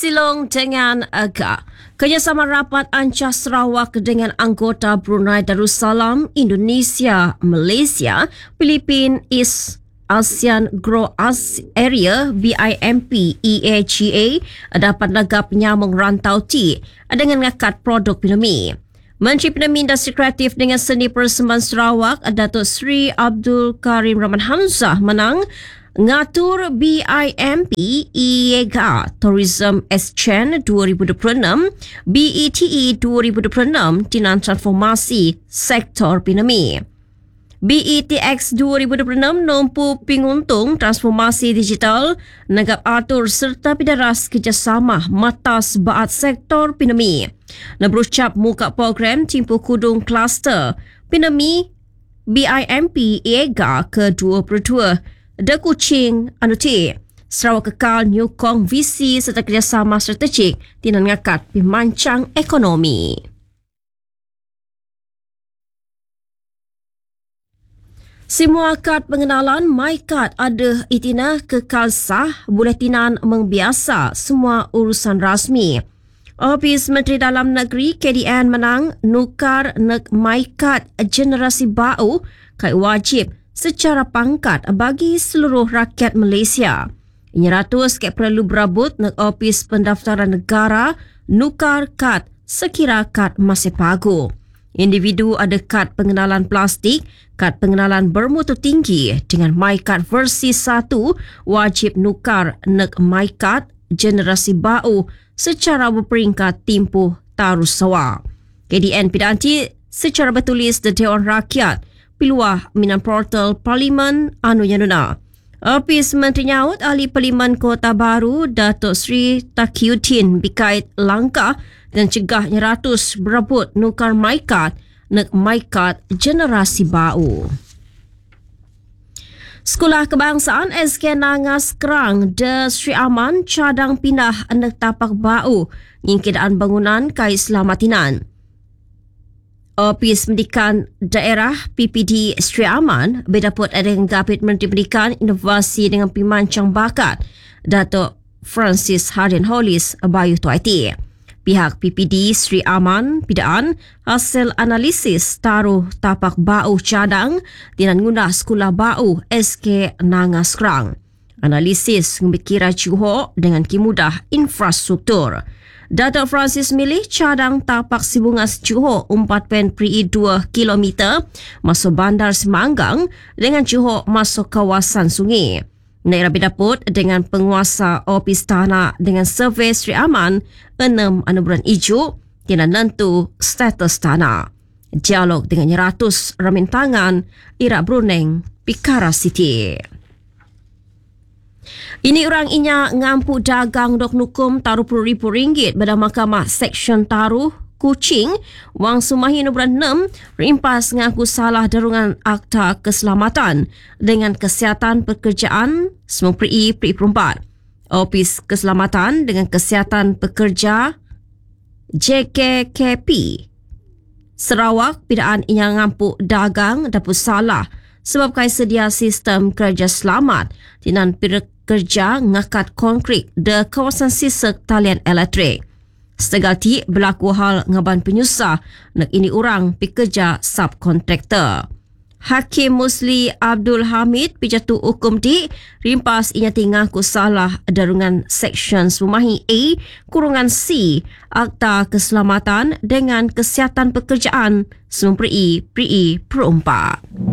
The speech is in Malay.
Silong dengan Agak. Kerjasama rapat Ancah Sarawak dengan anggota Brunei Darussalam, Indonesia, Malaysia, Filipina, East ASEAN Grow Area BIMP EAGA dapat negap penyambung rantau tea dengan ngakat produk Pinami. Menteri Penemi Industri Kreatif dengan Seni Persembahan Sarawak, Datuk Seri Abdul Karim Rahman Hamzah menang ngatur BIMP EAGA Tourism Exchange 2026 BETE 2026 tinan transformasi sektor Pinami. BETX 2026 nompu penguntung transformasi digital, negap atur serta pidaras kerjasama matas baat sektor Pinami. Berucap muka program Timpu Kudung Kluster Pinami BIMP EAGA ke-22 De Kuching Anuti. Sarawak kekal nyukong visi serta kerjasama strategik tinan ngakat pemancang ekonomi. Semua kad pengenalan MyCard ada itina kekal sah, buletinan mengbiasa semua urusan rasmi. Ofis Menteri Dalam Negeri KDN menang nukar nek MyCard generasi baru kai wajib secara pangkat bagi seluruh rakyat Malaysia. Ini ratus ke perlu berabut nek Ofis Pendaftaran Negara nukar kad sekira kad masih pagu. Individu ada kad pengenalan plastik, kad pengenalan bermutu tinggi dengan MyCard versi 1 wajib nukar nek MyCard generasi baru secara berperingkat tempoh tarus sawa. KDN pidanti secara bertulis di Dewan Rakyat piluah minan portal Parlimen anu yanuna. Ofis Menteri Nyaut Ahli Parlimen Kota Baru Datuk Seri Taqiyuddin bikait langkah dan cegahnya ratus berebut nukar MyCard nek MyCard generasi baru. Sekolah Kebangsaan SK Nangas Kerang de Sri Aman cadang pindah nek tapak baru ngingkidaan bangunan kai selamatinan. Ofis Pendidikan Daerah PPD Sri Aman berdapat dengan Gabit Menteri Pendidikan Inovasi dengan Pemancang Bakat Datuk Francis Hardin Hollis Bayu Tuaiti. Pihak PPD Sri Aman pidaan hasil analisis taruh tapak bau cadang dengan guna sekolah bau SK Nangas Kerang. Analisis membikira Johor dengan kemudah infrastruktur. Datuk Francis milih cadang tapak Sibungas Johor 4.2 km masuk bandar Semanggang dengan Johor masuk kawasan sungai. Naik Rabi Dapur dengan penguasa Opis Tanah dengan survey Sri Aman 6 anugerah hijau kena nentu status tanah. Dialog dengan ratus ramin tangan Ira Brunei Pikara City. Ini orang inya ngampu dagang dok nukum taruh RM10,000 pada Mahkamah Seksyen Taruh Kuching, Wang Sumahi nombor 6 rimpas ngaku salah darungan Akta Keselamatan dengan Kesihatan Pekerjaan Semua Perempat. Ofis Keselamatan dengan Kesihatan Pekerja JKKP Sarawak pidaan inya ngampu dagang dapur salah sebab kai sedia sistem kerja selamat dinan pekerja ngakat konkrit de kawasan sisek talian elektrik. Setegal ti berlaku hal ngaban penyusah nak ini orang pekerja subkontraktor. Hakim Musli Abdul Hamid pijatu hukum di rimpas inya tinggal ku salah darungan Seksyen Sumahi A kurungan C Akta Keselamatan dengan Kesihatan Pekerjaan Semua Perempat.